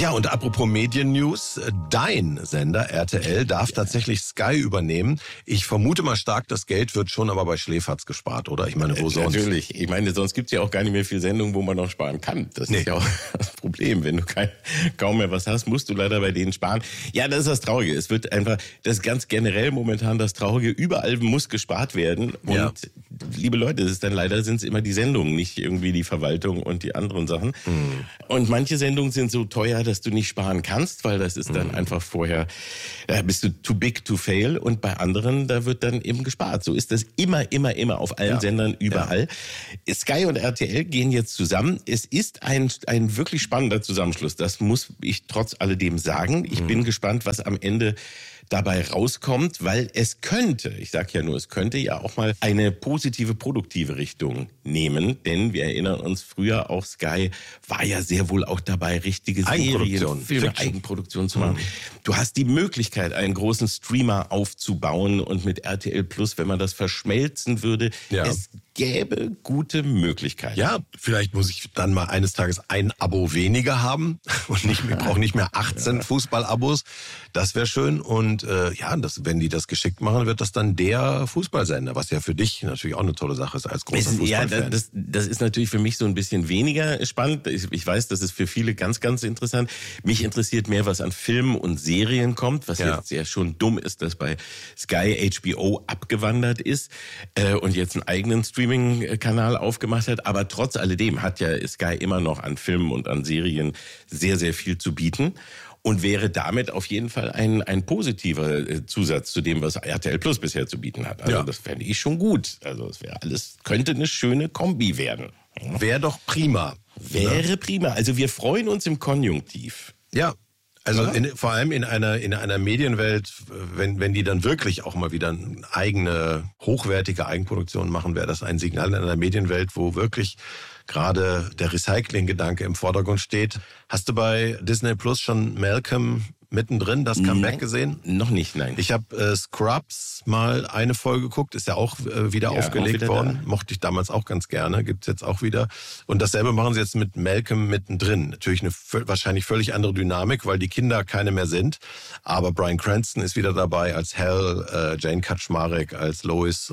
Ja, und apropos Medien-News, dein Sender RTL darf tatsächlich Sky übernehmen. Ich vermute mal stark, das Geld wird schon aber bei Schläferz gespart, oder? Ich meine, wo sonst? Natürlich. Ich meine, sonst gibt's ja auch gar nicht mehr viel Sendungen, wo man noch sparen kann. Das ist ja auch das Problem. Wenn du kaum mehr was hast, musst du leider bei denen sparen. Ja, das ist das Traurige. Es wird einfach, das ist ganz generell momentan das Traurige. Überall muss gespart werden. Und liebe Leute, sind es immer die Sendungen, nicht irgendwie die Verwaltung und die anderen Sachen. Und manche Sendungen sind so teuer, dass du nicht sparen kannst, weil das ist dann einfach vorher, bist du too big to fail, und bei anderen, da wird dann eben gespart. So ist das immer auf allen Sendern, überall. Ja. Sky und RTL gehen jetzt zusammen. Es ist ein wirklich spannender Zusammenschluss. Das muss ich trotz alledem sagen. Ich bin gespannt, was am Ende dabei rauskommt, weil es könnte, ich sage ja nur, es könnte ja auch mal eine positive, produktive Richtung nehmen, denn wir erinnern uns früher, auch Sky war ja sehr wohl auch dabei, richtige Serien, Filme, Eigenproduktion zu machen. Du hast die Möglichkeit, einen großen Streamer aufzubauen, und mit RTL Plus, wenn man das verschmelzen würde, es gäbe gute Möglichkeiten. Ja, vielleicht muss ich dann mal eines Tages ein Abo weniger haben und brauche nicht mehr 18 Fußballabos. Das wäre schön. Und wenn die das geschickt machen, wird das dann der Fußballsender, was ja für dich natürlich auch eine tolle Sache ist als großer Fußballfan. Ja, das ist natürlich für mich so ein bisschen weniger spannend. Ich weiß, das ist für viele ganz, ganz interessant. Mich interessiert mehr, was an Filmen und Serien kommt, was jetzt ja schon dumm ist, dass bei Sky HBO abgewandert ist und jetzt einen eigenen Streaming-Kanal aufgemacht hat. Aber trotz alledem hat ja Sky immer noch an Filmen und an Serien sehr, sehr viel zu bieten. Und wäre damit auf jeden Fall ein positiver Zusatz zu dem, was RTL Plus bisher zu bieten hat. Also das fände ich schon gut. Also es könnte eine schöne Kombi werden. Wäre doch prima. Wäre prima. Also wir freuen uns im Konjunktiv. Ja. Also vor allem in einer Medienwelt, wenn die dann wirklich auch mal wieder eine eigene, hochwertige Eigenproduktion machen, wäre das ein Signal in einer Medienwelt, wo wirklich gerade der Recycling-Gedanke im Vordergrund steht. Hast du bei Disney Plus schon Malcolm mittendrin, das Comeback gesehen? Noch nicht, nein. Ich habe Scrubs mal eine Folge geguckt, ist ja auch wieder aufgelegt auch wieder worden. Mochte ich damals auch ganz gerne, gibt's jetzt auch wieder. Und dasselbe machen sie jetzt mit Malcolm mittendrin. Natürlich eine wahrscheinlich völlig andere Dynamik, weil die Kinder keine mehr sind. Aber Bryan Cranston ist wieder dabei als Hal, Jane Kaczmarek als Lois,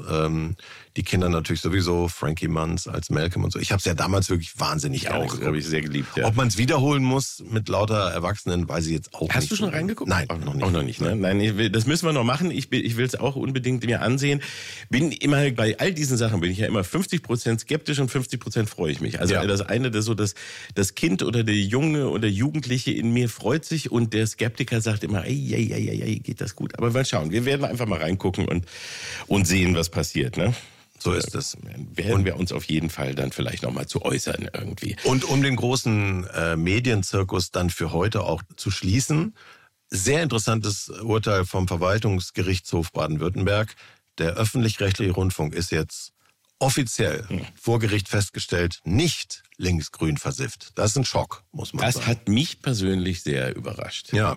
die Kinder natürlich sowieso, Frankie Muniz als Malcolm und so. Ich habe es ja damals wirklich wahnsinnig auch, habe ich sehr geliebt. Ja. Ob man es wiederholen muss mit lauter Erwachsenen, weiß ich jetzt auch nicht. Hast du schon reingeguckt? Nein, noch nicht. Auch noch nicht, ne? Nein, das müssen wir noch machen. Ich will es auch unbedingt mir ansehen. Bin immer, bei all diesen Sachen bin ich ja immer 50% skeptisch und 50% freue ich mich. Also das eine, das Kind oder der Junge oder Jugendliche in mir freut sich, und der Skeptiker sagt immer, ey, geht das gut? Aber mal schauen. Wir werden einfach mal reingucken und sehen, was passiert, ne? So ist es. Werden wir uns auf jeden Fall dann vielleicht nochmal zu äußern irgendwie. Und um den großen Medienzirkus dann für heute auch zu schließen, sehr interessantes Urteil vom Verwaltungsgerichtshof Baden-Württemberg. Der öffentlich-rechtliche Rundfunk ist jetzt offiziell vor Gericht festgestellt, nicht linksgrün versifft. Das ist ein Schock, muss man sagen. Das hat mich persönlich sehr überrascht. Ja,